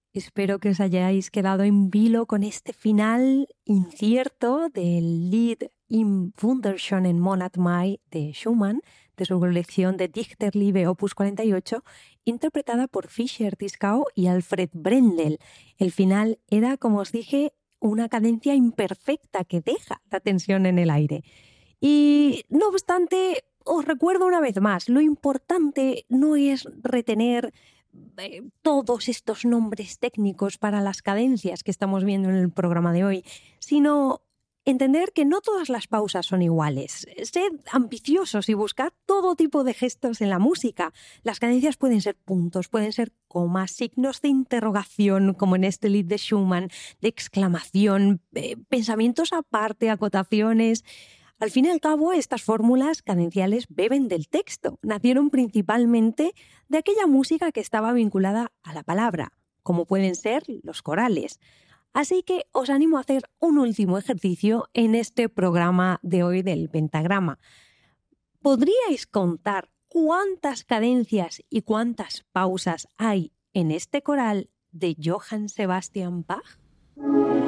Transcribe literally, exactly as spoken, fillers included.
Espero que os hayáis quedado en vilo con este final incierto del Lied im Wunderschönen Monat Mai de Schumann, de su colección de Dichterliebe opus cuarenta y ocho, interpretada por Fischer-Dieskau y Alfred Brendel. El final era, como os dije, una cadencia imperfecta que deja la tensión en el aire. Y no obstante, os recuerdo una vez más, lo importante no es retener eh, todos estos nombres técnicos para las cadencias que estamos viendo en el programa de hoy, sino entender que no todas las pausas son iguales. Sed ambiciosos y buscad todo tipo de gestos en la música. Las cadencias pueden ser puntos, pueden ser comas, signos de interrogación, como en este Lied de Schumann, de exclamación, eh, pensamientos aparte, acotaciones. Al fin y al cabo, estas fórmulas cadenciales beben del texto. Nacieron principalmente de aquella música que estaba vinculada a la palabra, como pueden ser los corales. Así que os animo a hacer un último ejercicio en este programa de hoy del pentagrama. ¿Podríais contar cuántas cadencias y cuántas pausas hay en este coral de Johann Sebastian Bach?